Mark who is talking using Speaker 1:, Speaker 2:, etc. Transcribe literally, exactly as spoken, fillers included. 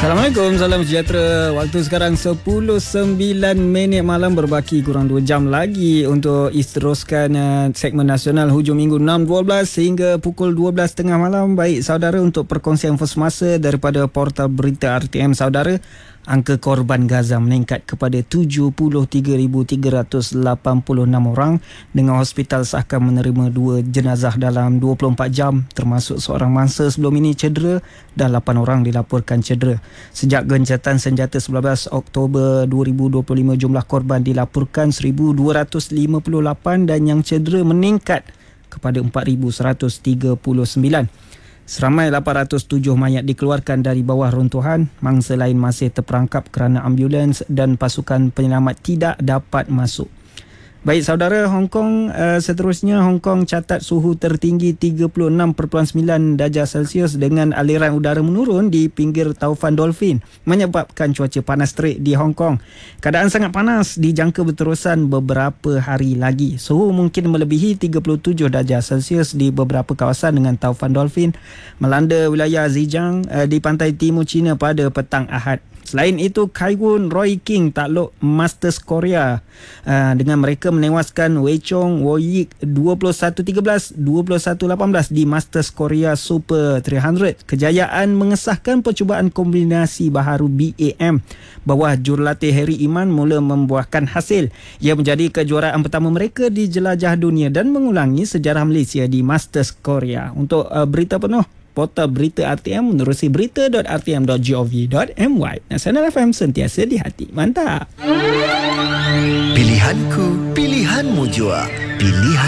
Speaker 1: Assalamualaikum, salam sejahtera. Waktu sekarang sepuluh sembilan minit malam, berbaki kurang dua jam lagi untuk diteruskan uh, segmen nasional hujung minggu enam dua belas hingga pukul dua belas tiga puluh malam. Baik saudara, untuk perkongsian first masa daripada portal berita R T M saudara, angka korban Gaza meningkat kepada tujuh puluh tiga ribu tiga ratus lapan puluh enam orang dengan hospital seakan menerima dua jenazah dalam dua puluh empat jam, termasuk seorang mangsa sebelum ini cedera dan lapan orang dilaporkan cedera. Sejak gencatan senjata sembilan belas Oktober dua ribu dua puluh lima, jumlah korban dilaporkan seribu dua ratus lima puluh lapan dan yang cedera meningkat kepada empat ribu seratus tiga puluh sembilan. Seramai lapan ratus tujuh mayat dikeluarkan dari bawah runtuhan, mangsa lain masih terperangkap kerana ambulans dan pasukan penyelamat tidak dapat masuk. Baik saudara, Hong Kong uh, seterusnya, Hong Kong catat suhu tertinggi tiga puluh enam perpuluhan sembilan darjah Celsius dengan aliran udara menurun di pinggir Taufan Dolphin, menyebabkan cuaca panas terik di Hong Kong. Keadaan sangat panas dijangka berterusan beberapa hari lagi. Suhu mungkin melebihi tiga puluh tujuh darjah Celsius di beberapa kawasan dengan Taufan Dolphin melanda wilayah Zhejiang uh, di pantai timur China pada petang Ahad. Selain itu, Kaiwun Roy King takluk Masters Korea uh, dengan mereka menewaskan Wei Chong Wo Yik dua puluh satu tiga belas, dua puluh satu lapan belas di Masters Korea Super tiga ratus. Kejayaan mengesahkan percubaan kombinasi baharu B A M bawah jurulatih Harry Iman mula membuahkan hasil. Ia menjadi kejuaraan pertama mereka di jelajah dunia dan mengulangi sejarah Malaysia di Masters Korea. Untuk uh, berita penuh, portal berita R T M menerusi berita dot r t m dot gov dot m y. Nasional F M, sentiasa di hati. Mantap.
Speaker 2: Pilihanku, pilihanmu jua. Pilihan